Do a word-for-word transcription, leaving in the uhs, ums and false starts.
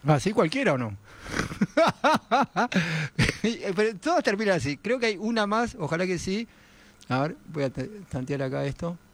¿Ah, sí? ¿Cualquiera o no? Pero todas terminan así. Creo que hay una más, ojalá que sí. A ver, voy a tantear acá esto.